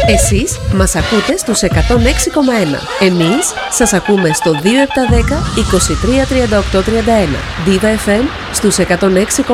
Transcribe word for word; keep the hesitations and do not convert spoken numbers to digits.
Εσείς μας ακούτε στους εκατόν έξι κόμμα ένα. Εμείς σας ακούμε στο δύο επτά ένα μηδέν είκοσι τρία τριάντα οκτώ τριάντα ένα. Diva εφ εμ στους εκατόν έξι κόμμα ένα.